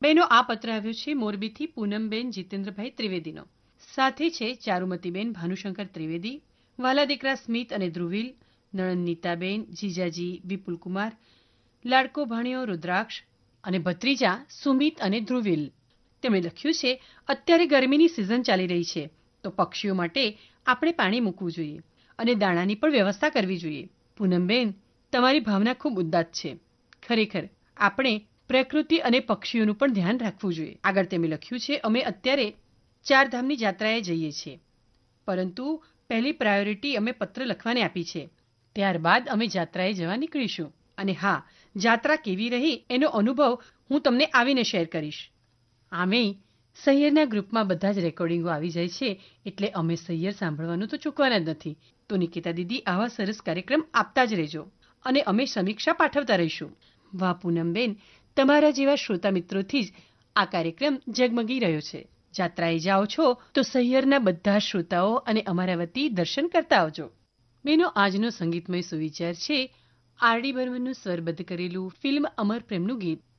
બહેનો, આ પત્ર આવ્યો છે મોરબીથી પૂનમબેન જીતેન્દ્રભાઈ ત્રિવેદીનો. સાથે છે ચારુમતીબેન ભાનુશંકર ત્રિવેદી, વાલા દીકરા સ્મિત અને ધ્રુવીલ, નણંદ નીતાબેન, જીજાજી વિપુલકુમાર, લાડકો ભાણિયો રુદ્રાક્ષ અને ભત્રીજા સુમિત અને ધ્રુવીલ. તેમણે લખ્યું છે, અત્યારે ગરમીની સિઝન ચાલી રહી છે તો પક્ષીઓ માટે આપણે પાણી મૂકવું જોઈએ અને દાણાની પણ વ્યવસ્થા કરવી જોઈએ. પૂનમબેન, તમારી ભાવના ખૂબ ઉદાત્ત છે. ખરેખર આપણે પ્રકૃતિ અને પક્ષીઓનું પણ ધ્યાન રાખવું જોઈએ. આગળ તેમણે લખ્યું છે, અમે અત્યારે ચારધામની યાત્રાએ જઈએ છીએ, પરંતુ પહેલી પ્રાયોરિટી અમે પત્ર લખવાને આપી છે. ત્યારબાદ અમે યાત્રાએ જવા નીકળીશું. અને હા, યાત્રા કેવી રહી એનો અનુભવ હું તમને આવીને શેર કરીશ. આમેય સહિયરના ગ્રુપમાં બધા જ રેકોર્ડિંગો આવી જાય છે, એટલે અમે સહિયર સાંભળવાનું તો ચૂકવાના જ નથી. તો નિકિતા દીદી, આવા સરસ કાર્યક્રમ આપતા જ રહેજો અને અમે સમીક્ષા પાઠવતા રહીશું. વાહ પૂનમબેન, તમારા જેવા શ્રોતા મિત્રોથી જ આ કાર્યક્રમ ઝગમગી રહ્યો છે. યાત્રાએ જાઓ છો તો સહિયરના બધા શ્રોતાઓ અને અમારા વતી દર્શન કરતા આવજો. બહેનો, આજનો સંગીતમય સુવિચાર છે આર.ડી. બર્મનનું સ્વરબદ્ધ કરેલું ફિલ્મ અમર પ્રેમનું ગીત.